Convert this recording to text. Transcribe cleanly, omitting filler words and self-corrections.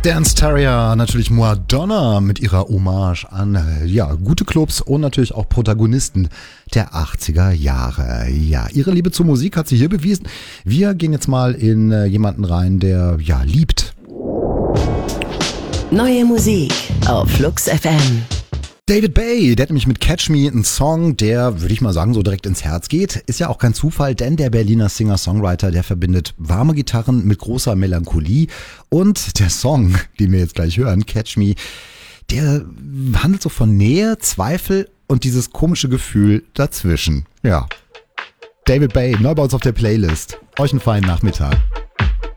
Dance Terrier, natürlich Madonna mit ihrer Hommage an gute Clubs und natürlich auch Protagonisten der 80er Jahre. Ja, ihre Liebe zur Musik hat sie hier bewiesen. Wir gehen jetzt mal in jemanden rein, der liebt. Neue Musik auf Flux FM. David Bay, der hat nämlich mit Catch Me einen Song, der, würde ich mal sagen, so direkt ins Herz geht. Ist ja auch kein Zufall, denn der Berliner Singer-Songwriter, der verbindet warme Gitarren mit großer Melancholie. Und der Song, den wir jetzt gleich hören, Catch Me, der handelt so von Nähe, Zweifel und dieses komische Gefühl dazwischen. Ja, David Bay, neu bei uns auf der Playlist. Euch einen feinen Nachmittag.